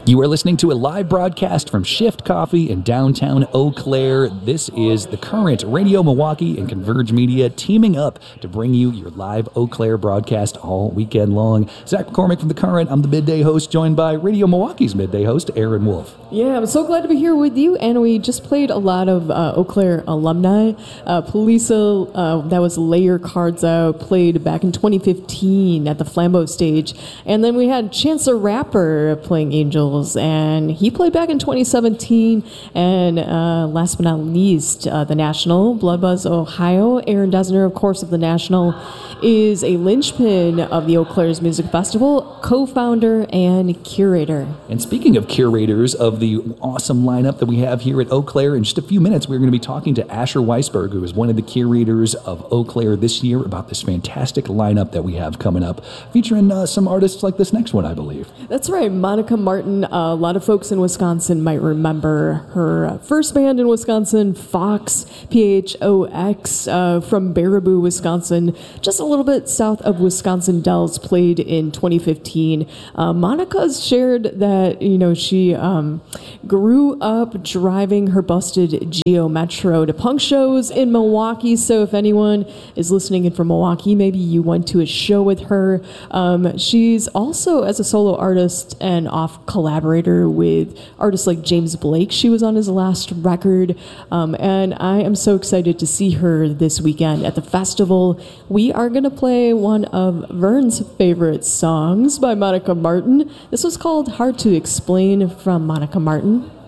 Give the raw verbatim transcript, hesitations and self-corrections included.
You are listening to a live broadcast from Shift Coffee in downtown Eau Claire. This is The Current, Radio Milwaukee, and Converge Media teaming up to bring you your live Eau Claire broadcast all weekend long. Zach McCormick from The Current. I'm the midday host, joined by Radio Milwaukee's midday host, Aaron Wolf. Yeah, I'm so glad to be here with you. And we just played a lot of uh, Eau Claire alumni. Uh, Polisa, uh, that was Lay Your Cards Out, played back in twenty fifteen at the Flambeau stage. And then we had Chance the Rapper playing Angels, and he played back in twenty seventeen. And uh, last but not least, uh, the National, Blood Buzz Ohio. Aaron Desner, of course, of the National, is a linchpin of the Eau Claire's Music Festival, co-founder and curator. And speaking of curators of the awesome lineup that we have here at Eau Claire, in just a few minutes we're going to be talking to Asher Weisberg, who is one of the curators of Eau Claire this year, about this fantastic lineup that we have coming up, featuring uh, some artists like this next one, I believe. That's right, Monica Martin. Uh, a lot of folks in Wisconsin might remember her first band in Wisconsin, Fox, P H O X, uh, from Baraboo, Wisconsin, just a little bit south of Wisconsin Dells, played in twenty fifteen. Uh, Monica's shared that, you know, she um, grew up driving her busted Geo Metro to punk shows in Milwaukee. So if anyone is listening in from Milwaukee, maybe you went to a show with her. Um, she's also, as a solo artist, an off collaborator with artists like James Blake. She was on his last record. Um, and I am so excited to see her this weekend at the festival. We are going to play one of Vern's favorite songs by Monica Martin. This was called Hard to Explain from Monica Martin.